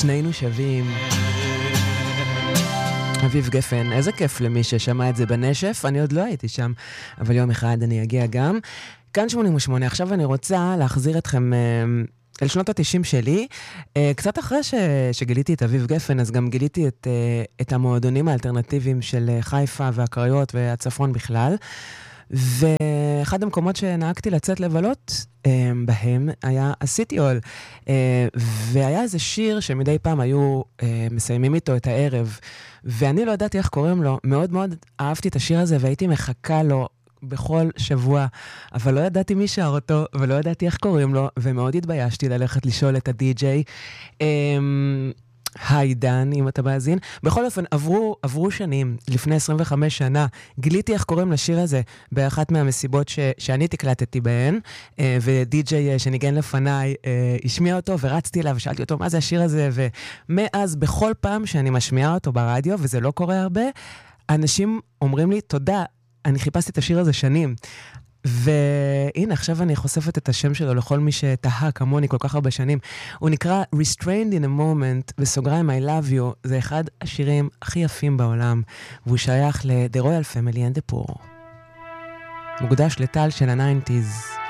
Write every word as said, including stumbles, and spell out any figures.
שנינו שווים. אביב גפן, איזה כיף למי ששמע את זה בנשף, אני עוד לא הייתי שם, אבל יום אחד אני אגיע גם. כאן שמונים ושמונה, עכשיו אני רוצה להחזיר אתכם אל שנות התשעים שלי, קצת אחרי ש... שגיליתי את אביב גפן, אז גם גיליתי את, את המועדונים האלטרנטיביים של חיפה והקריות והצפון בכלל, ואחד המקומות שנהגתי לצאת לבלות בהם היה הסיטי הול, והיה איזה שיר שמדי פעם היו מסיימים איתו את הערב, ואני לא ידעתי איך קוראים לו, מאוד מאוד אהבתי את השיר הזה והייתי מחכה לו בכל שבוע, אבל לא ידעתי מי שר אותו, ולא ידעתי איך קוראים לו, ומאוד התביישתי ללכת לשאול את הדי-ג'יי. היי דן, אם אתה מאזין. בכל אופן, עברו, עברו שנים, לפני עשרים וחמש שנה, גיליתי איך קוראים לשיר הזה באחת מהמסיבות ש, שאני תקלטתי בהן, ודי-ג'יי שניגן לפניי השמיע אותו, ורצתי אליו, ושאלתי אותו מה זה השיר הזה, ומאז בכל פעם שאני משמיעה אותו ברדיו, וזה לא קורה הרבה, אנשים אומרים לי, תודה, אני חיפשתי את השיר הזה שנים. והנה, עכשיו אני חושפת את השם שלו לכל מי שתהה כמוני כל כך הרבה שנים. הוא נקרא Restrained in a Moment, בסוגריים I Love You. זה אחד השירים הכי יפים בעולם, והוא שייך ל-The Royal Family and the Poor. מוקדש לטל של ה-תשעים.